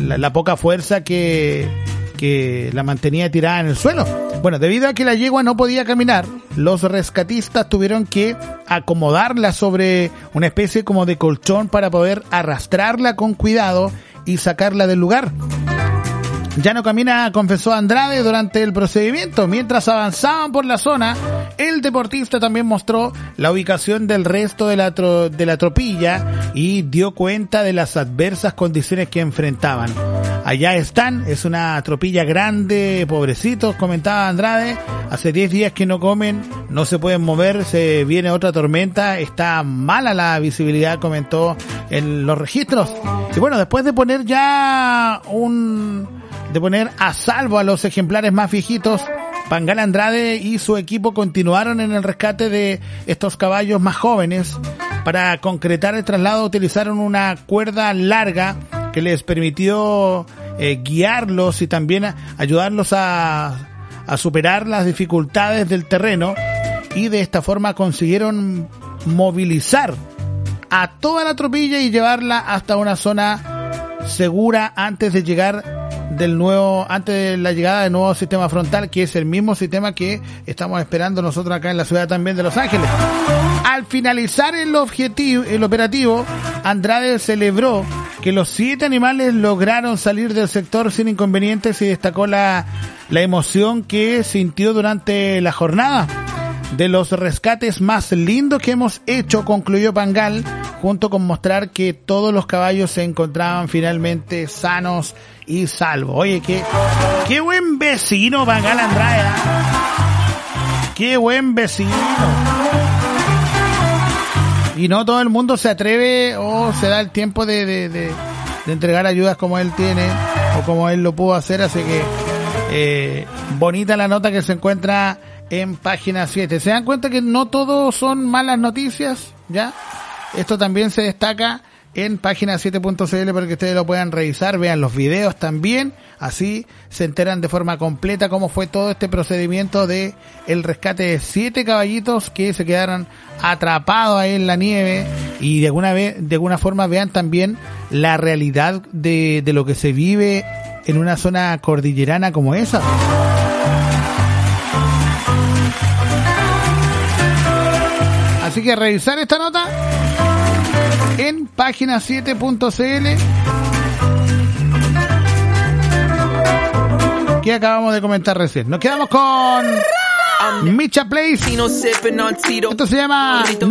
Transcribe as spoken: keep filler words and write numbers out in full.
la, la poca fuerza que, que la mantenía tirada en el suelo. Bueno, debido a que la yegua no podía caminar, los rescatistas tuvieron que acomodarla sobre una especie como de colchón para poder arrastrarla con cuidado y sacarla del lugar. Ya no camina, confesó Andrade durante el procedimiento. Mientras avanzaban por la zona, el deportista también mostró la ubicación del resto de la, tro- de la tropilla y dio cuenta de las adversas condiciones que enfrentaban. Allá están, es una tropilla grande, pobrecitos, comentaba Andrade. Hace diez días que no comen, no se pueden mover, se viene otra tormenta, está mala la visibilidad, comentó en los registros. Y bueno, después de poner ya un... de poner a salvo a los ejemplares más viejitos, Pangal Andrade y su equipo continuaron en el rescate de estos caballos más jóvenes. Para concretar el traslado utilizaron una cuerda larga que les permitió eh, guiarlos y también ayudarlos a, a superar las dificultades del terreno, y de esta forma consiguieron movilizar a toda la tropilla y llevarla hasta una zona segura antes de llegar del nuevo, antes de la llegada del nuevo sistema frontal, que es el mismo sistema que estamos esperando nosotros acá en la ciudad también de Los Ángeles. Al finalizar el objetivo, el operativo, Andrade celebró que los siete animales lograron salir del sector sin inconvenientes y destacó la, la emoción que sintió durante la jornada. De los rescates más lindos que hemos hecho, concluyó Pangal, junto con mostrar que todos los caballos se encontraban finalmente sanos y salvos. Oye, qué, qué buen vecino Pangal Andrade, ¿eh? Qué buen vecino. Y no todo el mundo se atreve o se da el tiempo de, de, de, de entregar ayudas como él tiene o como él lo pudo hacer, así que eh, bonita la nota que se encuentra en página siete. ¿Se dan cuenta que no todo son malas noticias? ¿Ya? Esto también se destaca en página siete punto c l para que ustedes lo puedan revisar, vean los videos también, así se enteran de forma completa cómo fue todo este procedimiento de el rescate de siete caballitos que se quedaron atrapados ahí en la nieve, y de alguna vez, de alguna forma vean también la realidad de, de lo que se vive en una zona cordillerana como esa. Así que revisar esta nota en página siete punto c l que acabamos de comentar recién. Nos quedamos con Micha Place. Esto se llama